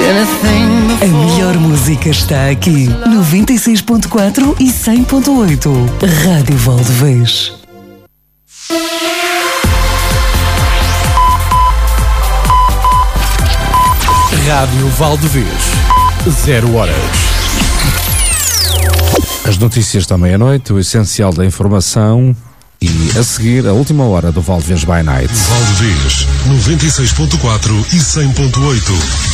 A melhor música está aqui. 96.4 e 100.8. Rádio Valdevez. Rádio Valdevez. 0 horas. As notícias da meia-noite, o essencial da informação e, a seguir, a última hora do Valdevez by Night. Valdevez, 96.4 e 100.8.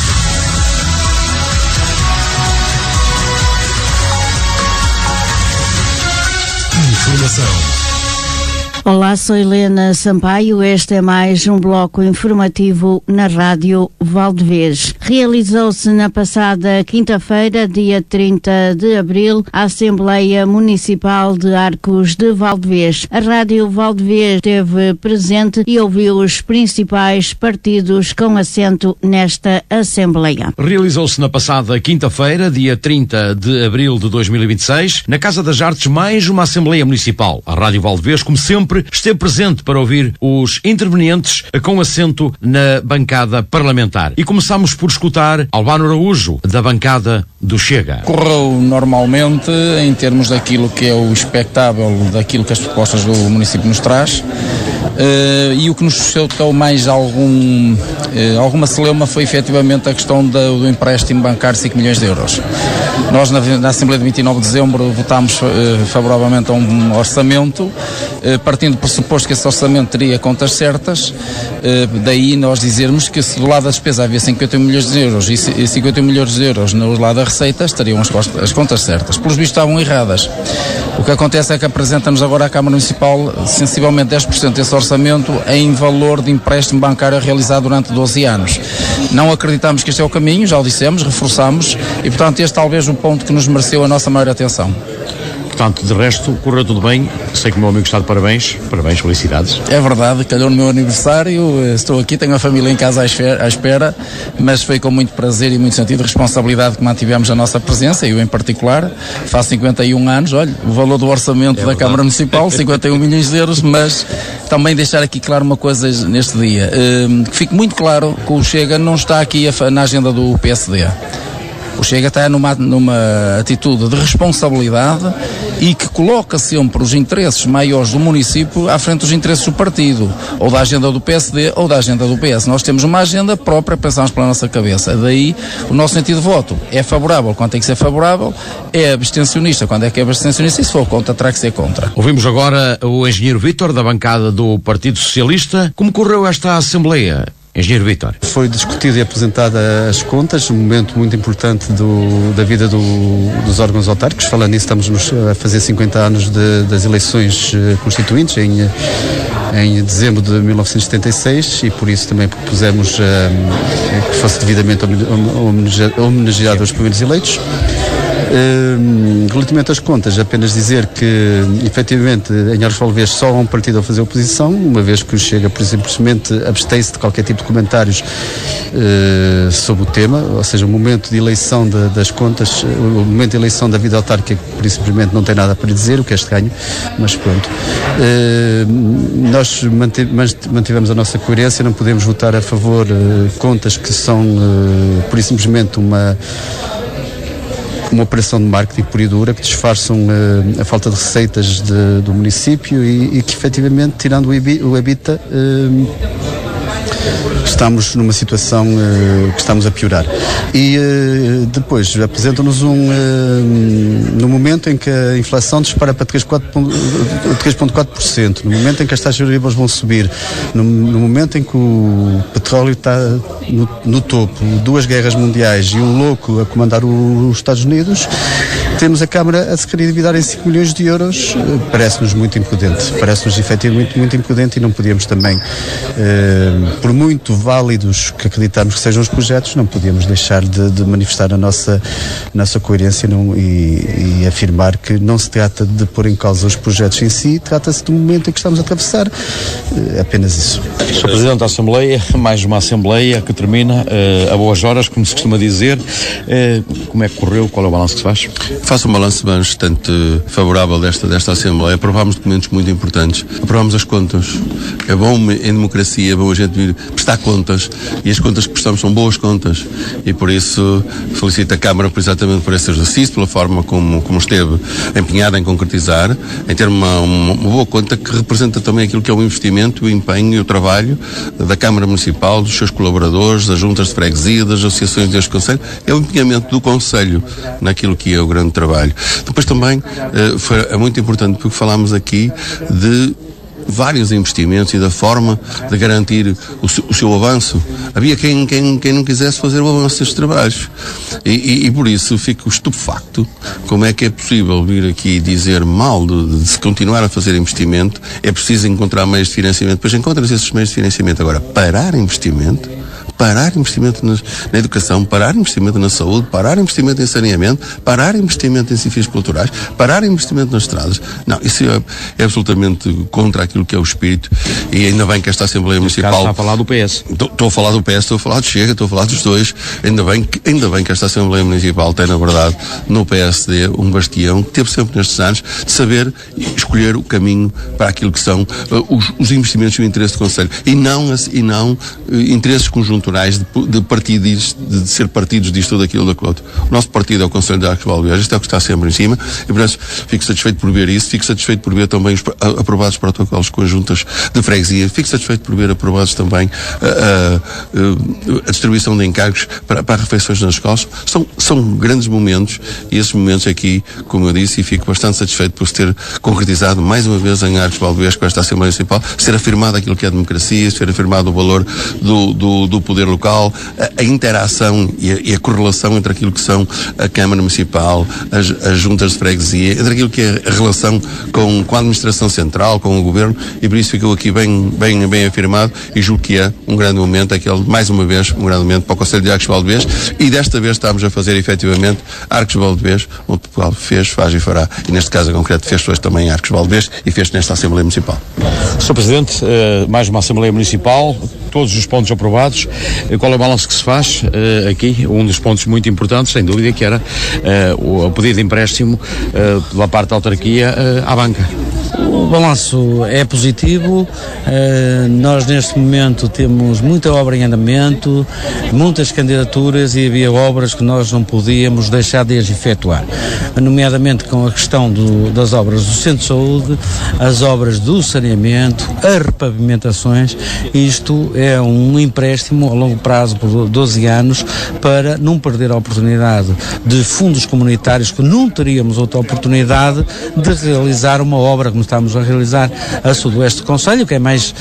Informação. Olá, sou Helena Sampaio. Este é mais um bloco informativo na Rádio Valdevez. Realizou-se na passada quinta-feira, dia 30 de abril, a Assembleia Municipal de Arcos de Valdevez. A Rádio Valdevez esteve presente e ouviu os principais partidos com assento nesta Assembleia. Realizou-se na passada quinta-feira, dia 30 de abril de 2026, na Casa das Artes, mais uma Assembleia Municipal. A Rádio Valdevez, como sempre, esteve presente para ouvir os intervenientes com assento na bancada parlamentar. E começamos por escutar Albano Araújo, da bancada do Chega. Correu normalmente em termos daquilo que é o expectável, daquilo que as propostas do município nos traz. E o que nos suscitou mais alguma celeuma foi efetivamente a questão do empréstimo bancário de 5 milhões de euros. Nós na Assembleia de 29 de dezembro votámos favoravelmente a um orçamento, partindo do pressuposto que esse orçamento teria contas certas, daí nós dizermos que se do lado da despesa havia 51 milhões de euros e 51 milhões de euros no lado da receita, estariam as contas certas. Pelos vistos estavam erradas. O que acontece é que apresenta-nos agora à Câmara Municipal sensivelmente 10% desse orçamento em valor de empréstimo bancário realizado durante 12 anos. Não acreditamos que este é o caminho, já o dissemos, reforçamos, e portanto este talvez o ponto que nos mereceu a nossa maior atenção. Portanto, de resto, correu tudo bem. Sei que o meu amigo está de parabéns. Parabéns, felicidades. É verdade, calhou no meu aniversário. Estou aqui, tenho a família em casa à espera, mas foi com muito prazer e muito sentido de responsabilidade que mantivemos a nossa presença, eu em particular. Faço 51 anos, olha, o valor do orçamento da Câmara Municipal, 51 milhões de euros, mas também deixar aqui claro uma coisa neste dia. Que fique muito claro que o Chega não está aqui na agenda do PSD. O Chega está numa atitude de responsabilidade e que coloca sempre os interesses maiores do município à frente dos interesses do partido, ou da agenda do PSD ou da agenda do PS. Nós temos uma agenda própria, pensamos pela nossa cabeça. Daí o nosso sentido de voto é favorável quando tem que ser favorável, é abstencionista quando é que é abstencionista, e se for contra, terá que ser contra. Ouvimos agora o engenheiro Vítor, da bancada do Partido Socialista. Como correu esta Assembleia? Engenheiro Vítor. Foi discutido e apresentada as contas, um momento muito importante da vida dos órgãos autárquicos. Falando nisso, estamos a fazer 50 anos das eleições constituintes em dezembro de 1976, e por isso também propusemos que fosse devidamente homenageado os primeiros eleitos. Relativamente às contas, apenas dizer que efetivamente em Arcos de Valdevez só há um partido a fazer oposição, uma vez que o Chega simplesmente abstém-se de qualquer tipo de comentários sobre o tema, ou seja, o momento de eleição das contas, o momento de eleição da vida autárquica, por isso simplesmente não tem nada para dizer, o que este ganho, mas pronto. Nós mantivemos a nossa coerência, não podemos votar a favor contas que são por isso simplesmente uma operação de marketing pura e dura, que disfarçam a falta de receitas do município e que efetivamente, tirando o EBITDA, estamos numa situação que estamos a piorar. E depois apresentam-nos no momento em que a inflação dispara para 3,4%, no momento em que as taxas de juros vão subir, no momento em que o petróleo está no topo, 2 guerras mundiais e um louco a comandar os Estados Unidos, temos a Câmara a se querer dividir em 5 milhões de euros, parece-nos muito imprudente, parece-nos efetivamente muito imprudente, e não podíamos também, por muito válidos que acreditamos que sejam os projetos, não podíamos deixar de manifestar a nossa coerência e afirmar que não se trata de pôr em causa os projetos em si, trata-se do momento em que estamos a atravessar, apenas isso. Sr. Presidente da Assembleia, mais uma Assembleia que termina a boas horas, como se costuma dizer. Como é que correu? Qual é o balanço que se faz? faço um balanço bastante favorável desta Assembleia. Aprovámos documentos muito importantes, aprovámos as contas. É bom em democracia, é bom a gente vir prestar contas, e as contas que prestamos são boas contas, e por isso felicito a Câmara exatamente por esse exercício, pela forma como esteve empenhada em concretizar, em ter uma boa conta que representa também aquilo que é o investimento, o empenho e o trabalho da Câmara Municipal, dos seus colaboradores, das juntas de freguesia, das associações deste Conselho. É o empenhamento do Conselho naquilo que é o grande trabalho. Depois também é muito importante, porque falámos aqui de vários investimentos e da forma de garantir o seu avanço. Havia quem não quisesse fazer o avanço destes trabalhos. E por isso fico estupefacto como é que é possível vir aqui dizer mal de se continuar a fazer investimento. É preciso encontrar meios de financiamento. Depois encontras esses meios de financiamento. Agora, parar investimento na educação, parar investimento na saúde, parar investimento em saneamento, parar investimento em civis culturais, parar investimento nas estradas. Não, isso é absolutamente contra aquilo que é o espírito, e ainda bem que esta Assembleia Municipal... Está a falar do PS. Estou a falar do PS, estou a falar do Chega, estou a falar dos dois. Ainda bem que esta Assembleia Municipal tem, na verdade, no PSD, um bastião que teve sempre nestes anos de saber escolher o caminho para aquilo que são os investimentos e o interesse do Conselho. E não interesses conjunturais de partidos, de ser partidos disto ou daquilo ou daquilo outro. O nosso partido é o Conselho de Arcos de Valdevez, isto é o que está sempre em cima, e por isso fico satisfeito por ver isso, fico satisfeito por ver também os aprovados protocolos conjuntas de freguesia, fico satisfeito por ver aprovados também a distribuição de encargos para refeições nas escolas. São grandes momentos, e esses momentos aqui, como eu disse, e fico bastante satisfeito por se ter concretizado mais uma vez em Arcos de Valdevez com esta Assembleia Municipal, ser afirmado aquilo que é a democracia, ser afirmado o valor do poder local, a interação e a correlação entre aquilo que são a Câmara Municipal, as juntas de freguesia, entre aquilo que é a relação com a administração central, com o Governo, e por isso ficou aqui bem afirmado, e julgo que é um grande momento, mais uma vez, um grande momento para o Conselho de Arcos de Valdevez, e desta vez estamos a fazer efetivamente Arcos de Valdevez, onde Portugal fez, faz e fará, e neste caso em concreto fez hoje também em Arcos de Valdevez e fez nesta Assembleia Municipal. Sr. Presidente, mais uma Assembleia Municipal, todos os pontos aprovados. Qual é o balanço que se faz aqui? Um dos pontos muito importantes, sem dúvida, que era o pedido de empréstimo da parte da autarquia à banca. O balanço é positivo. Nós neste momento temos muita obra em andamento, muitas candidaturas, e havia obras que nós não podíamos deixar de as efetuar, nomeadamente com a questão das obras do Centro de Saúde, as obras do saneamento, as repavimentações. Isto é um empréstimo a longo prazo por 12 anos para não perder a oportunidade de fundos comunitários, que não teríamos outra oportunidade de realizar uma obra como estamos a realizar a sudoeste do Conselho, que é mais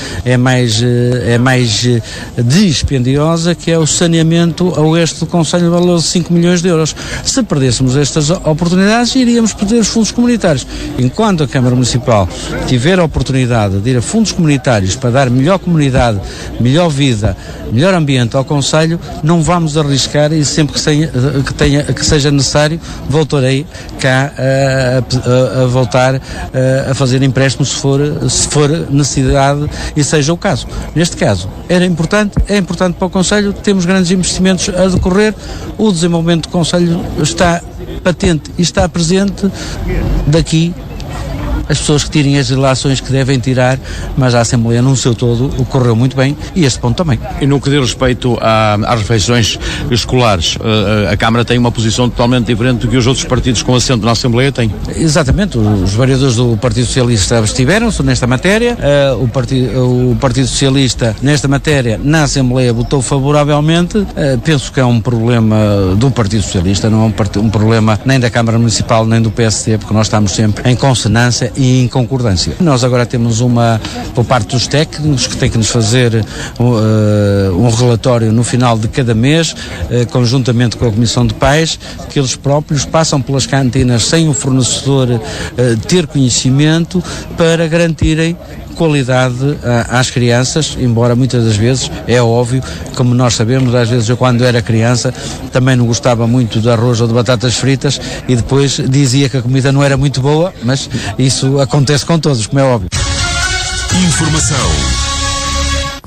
dispendiosa, que é o saneamento a oeste do Conselho, de valor de 5 milhões de euros. Se perdêssemos estas oportunidades, iríamos perder os fundos comunitários. Enquanto a Câmara Municipal tiver a oportunidade de ir a fundos comunitários para dar melhor comunidade, melhor vida, melhor ambiente ao Conselho, não vamos arriscar, e sempre que seja necessário, voltarei cá a voltar a fazer empréstimos se for necessidade e seja o caso. Neste caso, é importante para o Conselho, temos grandes investimentos a decorrer, o desenvolvimento do Conselho está patente e está presente. Daqui as pessoas que tirem as relações que devem tirar, mas a Assembleia no seu todo ocorreu muito bem, e este ponto também. E no que diz respeito às refeições escolares, a Câmara tem uma posição totalmente diferente do que os outros partidos com assento na Assembleia têm? Exatamente, os vereadores do Partido Socialista abstiveram-se nesta matéria, o Partido Socialista nesta matéria na Assembleia votou favoravelmente. Penso que é um problema do Partido Socialista, não é um problema nem da Câmara Municipal nem do PSD, porque nós estamos sempre em consonância e em concordância. Nós agora temos por parte dos técnicos, que têm que nos fazer um relatório no final de cada mês, conjuntamente com a Comissão de Pais, que eles próprios passam pelas cantinas sem o fornecedor ter conhecimento, para garantirem qualidade às crianças, embora muitas das vezes, é óbvio, como nós sabemos, às vezes eu quando era criança também não gostava muito de arroz ou de batatas fritas, e depois dizia que a comida não era muito boa, mas isso acontece com todos, como é óbvio. Informação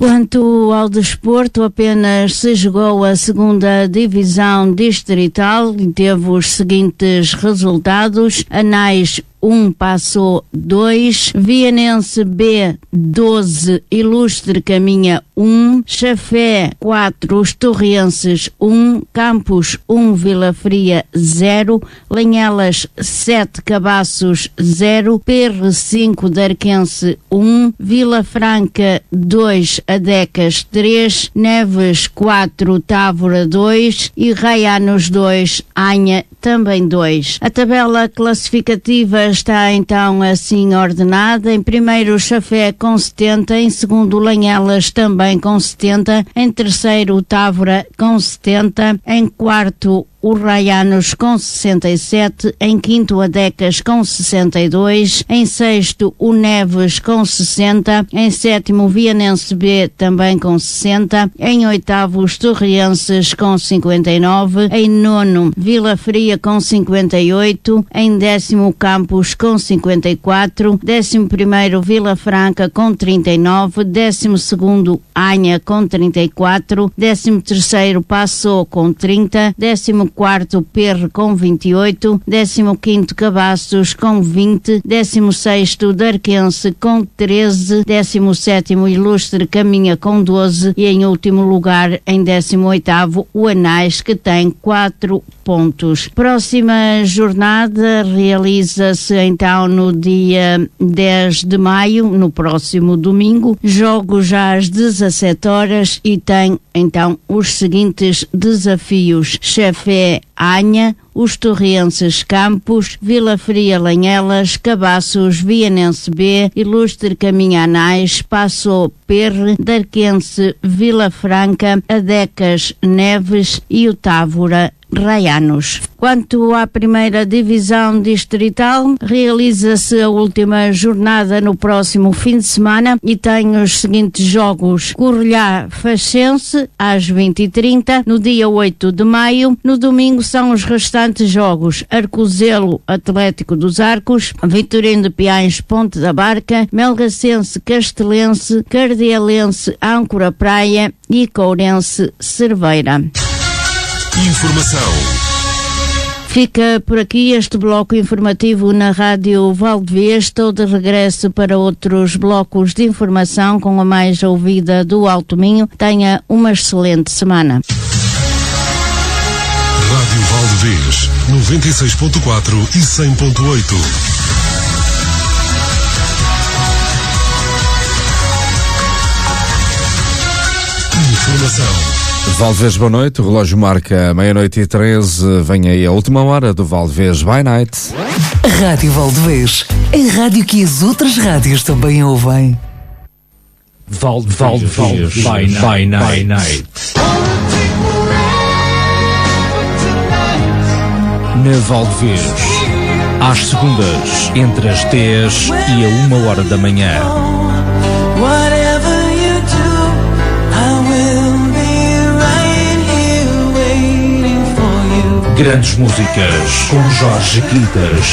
Quanto ao desporto, apenas se jogou a segunda divisão distrital e teve os seguintes resultados: Anais 1, Passou 2, Vianense B 12, Ilustre Caminha 1, Chafé 4, Os Torrenses 1, Campos 1, Vila Fria 0, Lanhelas 7, Cabaços 0, PR 5, Darquense 1, Vila Franca 2, Adecas 3, Neves 4, Távora 2 e Raianos 2, Anha também 2. A tabela classificativa está então assim ordenada: em primeiro Chafé com 70, em segundo Lanhelas também com 70, em terceiro o Távora com 70, em quarto o Raianos com 67, em quinto Adecas com 62, em sexto o Neves com 60, em sétimo Vianense B também com 60, em oitavo os Torrenses com 59, em nono Vila Fria com 58, em décimo Campos com 54, décimo primeiro Vila Franca com 39, décimo segundo Anha com 34, décimo terceiro Passou com 30, décimo quarto PR com 28, 15º Cabaços com 20, 16º Darquense com 13, 17º Ilustre Caminha com 12 e em último lugar, em 18º, o Anais, que tem 4 pontos. Próxima jornada realiza-se então no dia 10 de maio, no próximo domingo, jogos já às 17 horas e tem então os seguintes desafios: Chafé Anha, os Torrenses Campos, Vila Fria Lanhelas, Cabaços Vianense B, Ilustre Caminha Anais, Passou PR, Darquense Vila Franca, Adecas Neves e o Távora Raianos. Quanto à primeira divisão distrital, realiza-se a última jornada no próximo fim de semana e tem os seguintes jogos: Correlhá Faxense às 20h30, no dia 8 de maio. No domingo são os restantes jogos: Arcozelo Atlético dos Arcos, Vitorino de Piães Ponte da Barca, Melgacense Castelense, Cardielense Âncora Praia e Courense Cerveira. Informação. Fica por aqui este bloco informativo na Rádio Valdevez. Estou de regresso para outros blocos de informação com a mais ouvida do Alto Minho. Tenha uma excelente semana. Rádio Valdevez, 96.4 e 100.8. Informação. Valdevez, boa noite. O relógio marca 00:13. Vem aí a última hora do Valdevez by Night. Rádio Valdevez, a rádio que as outras rádios também ouvem. Valdevez by Night. Na Valdevez, às segundas, entre as 10 e a 1h da manhã. Grandes músicas com Jorge Quintas.